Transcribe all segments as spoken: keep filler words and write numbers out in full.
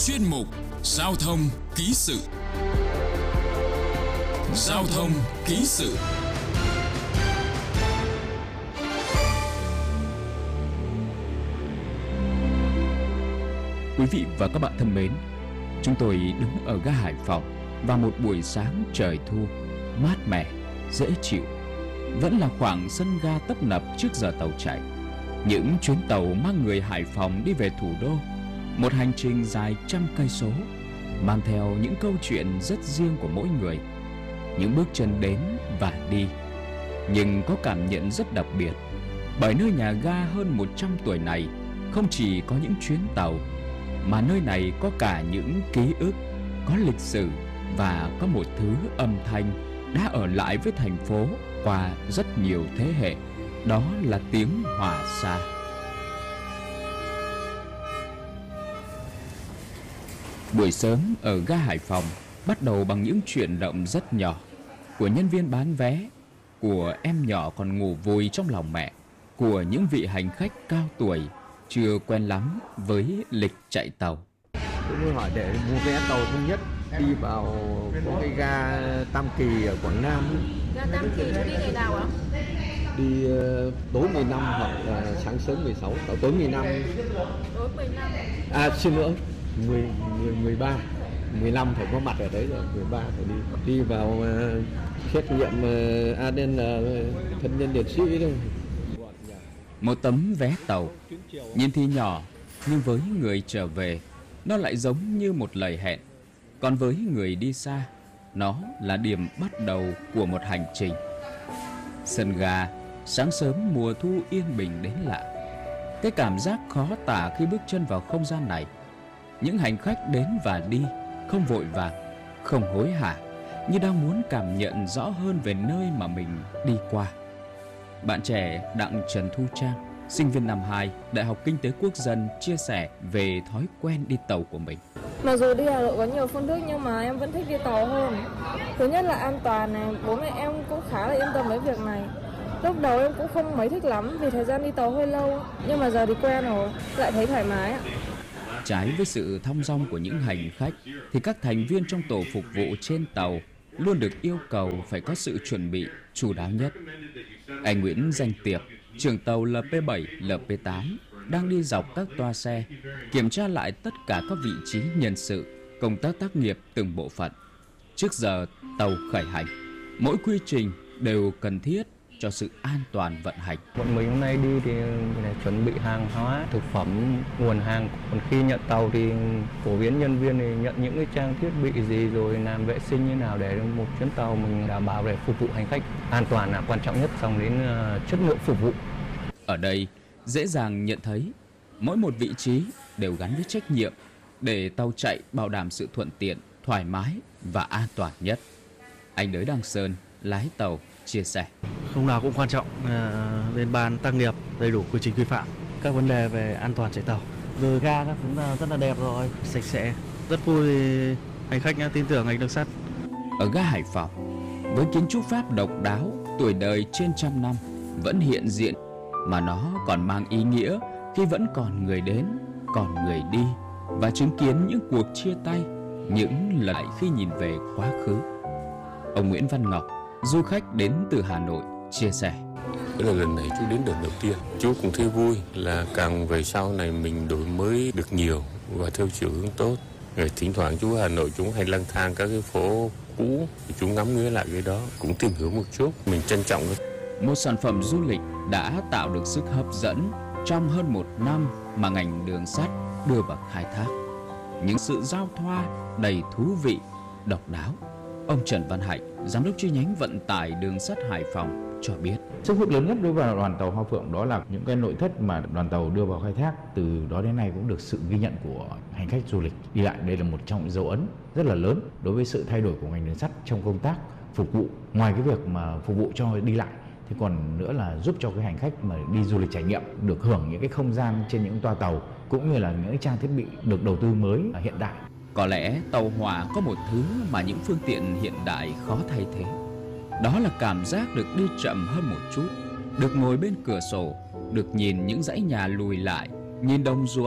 Chuyên mục Giao thông ký sự. Giao thông ký sự. Quý vị và các bạn thân mến, chúng tôi đứng ở ga Hải Phòng vào một buổi sáng trời thu, mát mẻ, dễ chịu. Vẫn là khoảng sân ga tấp nập trước giờ tàu chạy. Những chuyến tàu mang người Hải Phòng đi về thủ đô, một hành trình dài trăm cây số, mang theo những câu chuyện rất riêng của mỗi người, những bước chân đến và đi, nhưng có cảm nhận rất đặc biệt. Bởi nơi nhà ga hơn một trăm tuổi này không chỉ có những chuyến tàu, mà nơi này có cả những ký ức, có lịch sử và có một thứ âm thanh đã ở lại với thành phố qua rất nhiều thế hệ. Đó là tiếng Hòa Xa. Buổi sớm ở ga Hải Phòng bắt đầu bằng những chuyện động rất nhỏ của nhân viên bán vé, của em nhỏ còn ngủ vùi trong lòng mẹ, của những vị hành khách cao tuổi chưa quen lắm với lịch chạy tàu. Tôi muốn hỏi để mua vé tàu Thống Nhất đi vào có cái ga Tam Kỳ ở Quảng Nam. Ga Tam Kỳ đi ngày nào ạ? Đi uh, tối mười lăm hoặc là sáng sớm mười sáu, ở tối mười lăm. Tối mười lăm. À xin lỗi, mười, mười, mười ba, mười lăm phải có mặt ở đấy rồi, mười ba phải đi. Đi vào uh, xét nghiệm uh, a đê en uh, thân nhân liệt sĩ thôi. Một tấm vé tàu, nhìn thì nhỏ, nhưng với người trở về, nó lại giống như một lời hẹn. Còn với người đi xa, nó là điểm bắt đầu của một hành trình. Sân ga, sáng sớm mùa thu yên bình đến lạ. Cái cảm giác khó tả khi bước chân vào không gian này. Những hành khách đến và đi, không vội vàng, không hối hả, như đang muốn cảm nhận rõ hơn về nơi mà mình đi qua. Bạn trẻ Đặng Trần Thu Trang, sinh viên năm hai, Đại học Kinh tế Quốc dân, chia sẻ về thói quen đi tàu của mình. Mặc dù đi Hà Nội có nhiều phương thức nhưng mà em vẫn thích đi tàu hơn. Thứ nhất là an toàn này, bố mẹ em cũng khá là yên tâm với việc này. Lúc đầu em cũng không mấy thích lắm vì thời gian đi tàu hơi lâu, nhưng mà giờ thì quen rồi, lại thấy thoải mái ạ. Trái với sự thong dong của những hành khách, thì các thành viên trong tổ phục vụ trên tàu luôn được yêu cầu phải có sự chuẩn bị chu đáo nhất. Anh Nguyễn Danh Tiệp, trưởng tàu L P bảy, L P tám, đang đi dọc các toa xe, kiểm tra lại tất cả các vị trí nhân sự, công tác tác nghiệp từng bộ phận. Trước giờ tàu khởi hành, mỗi quy trình đều cần thiết cho sự an toàn vận hành. Bọn mình hôm nay đi thì để chuẩn bị hàng hóa, thực phẩm, nguồn hàng. Còn khi nhận tàu thì phổ biến nhân viên thì nhận những cái trang thiết bị gì, rồi làm vệ sinh như nào để một chuyến tàu mình đảm bảo để phục vụ hành khách. An toàn là quan trọng nhất, xong đến chất lượng phục vụ. Ở đây dễ dàng nhận thấy mỗi một vị trí đều gắn với trách nhiệm để tàu chạy bảo đảm sự thuận tiện, thoải mái và an toàn nhất. Anh Đới Đăng Sơn, lái tàu, chia sẻ. Không nào cũng quan trọng, bên ban tác nghiệp đầy đủ quy trình quy phạm, các vấn đề về an toàn chạy tàu. Rồi ga các cũng rất là đẹp rồi, sạch sẽ. Rất vui vì hành khách tin tưởng ngành đường sắt. Ở ga Hải Phòng, với kiến trúc Pháp độc đáo, tuổi đời trên trăm năm vẫn hiện diện, mà nó còn mang ý nghĩa khi vẫn còn người đến, còn người đi, và chứng kiến những cuộc chia tay, những lần khi nhìn về quá khứ. Ông Nguyễn Văn Ngọc, du khách đến từ Hà Nội, chia sẻ. Đây là lần này chú đến đợt đầu tiên. Chú cũng thấy vui là càng về sau này mình đổi mới được nhiều và theo chiều hướng tốt. Rồi thỉnh thoảng chú Hà Nội chúng hay lang thang các cái phố cũ, thì chú ngắm nghía lại cái đó, cũng tìm hiểu một chút, mình trân trọng. Một sản phẩm du lịch đã tạo được sức hấp dẫn trong hơn một năm mà ngành đường sắt đưa vào khai thác. Những sự giao thoa đầy thú vị, độc đáo. Ông Trần Văn Hạnh, giám đốc chi nhánh vận tải đường sắt Hải Phòng cho biết. Sức hút lớn nhất đối với đoàn tàu Hoa Phượng đó là những cái nội thất mà đoàn tàu đưa vào khai thác, từ đó đến nay cũng được sự ghi nhận của hành khách du lịch đi lại. Đây là một trong những dấu ấn rất là lớn đối với sự thay đổi của ngành đường sắt trong công tác phục vụ. Ngoài cái việc mà phục vụ cho đi lại thì còn nữa là giúp cho cái hành khách mà đi du lịch trải nghiệm được hưởng những cái không gian trên những toa tàu, cũng như là những trang thiết bị được đầu tư mới hiện đại. Có lẽ tàu hỏa có một thứ mà những phương tiện hiện đại khó thay thế. Đó là cảm giác được đi chậm hơn một chút, được ngồi bên cửa sổ, được nhìn những dãy nhà lùi lại, nhìn đồng ruộng,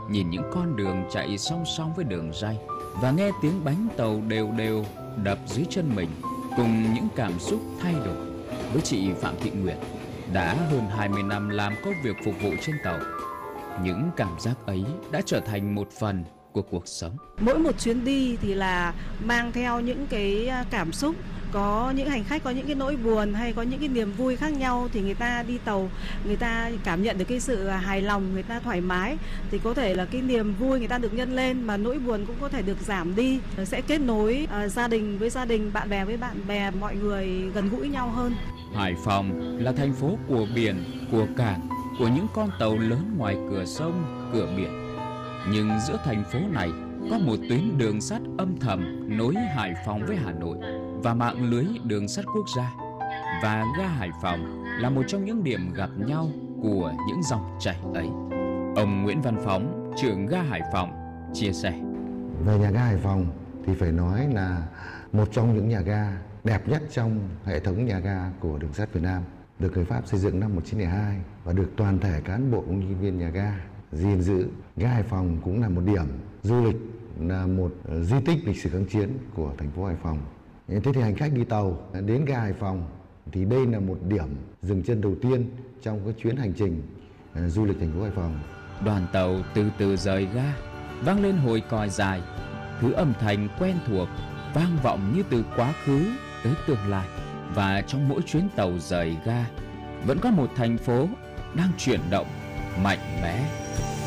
nhìn những con đường chạy song song với đường ray và nghe tiếng bánh tàu đều đều đập dưới chân mình, cùng những cảm xúc thay đổi. Với chị Phạm Thị Nguyệt, đã hơn hai mươi năm làm công việc phục vụ trên tàu, những cảm giác ấy đã trở thành một phần của cuộc sống. Mỗi một chuyến đi thì là mang theo những cái cảm xúc, có những hành khách có những cái nỗi buồn hay có những cái niềm vui khác nhau, thì người ta đi tàu, người ta cảm nhận được cái sự hài lòng, người ta thoải mái, thì có thể là cái niềm vui người ta được nhân lên, mà nỗi buồn cũng có thể được giảm đi, sẽ kết nối uh, gia đình với gia đình, bạn bè với bạn bè, mọi người gần gũi nhau hơn. Hải Phòng là thành phố của biển, của cảng, của những con tàu lớn ngoài cửa sông, cửa biển. Nhưng giữa thành phố này có một tuyến đường sắt âm thầm nối Hải Phòng với Hà Nội và mạng lưới đường sắt quốc gia. Và ga Hải Phòng là một trong những điểm gặp nhau của những dòng chảy ấy. Ông Nguyễn Văn Phóng, trưởng ga Hải Phòng, chia sẻ. Về nhà ga Hải Phòng thì phải nói là một trong những nhà ga đẹp nhất trong hệ thống nhà ga của đường sắt Việt Nam, được người Pháp xây dựng năm một nghìn chín trăm lẻ hai và được toàn thể cán bộ công nhân viên nhà ga gìn giữ. Ga Hải Phòng cũng là một điểm du lịch, là một di tích lịch sử kháng chiến của thành phố Hải Phòng. Thế thì hành khách đi tàu đến ga Hải Phòng thì đây là một điểm dừng chân đầu tiên trong cái chuyến hành trình du lịch thành phố Hải Phòng. Đoàn tàu từ từ rời ga, vang lên hồi còi dài, thứ âm thanh quen thuộc vang vọng như từ quá khứ tới tương lai. Và trong mỗi chuyến tàu rời ga vẫn có một thành phố đang chuyển động mạnh mẽ.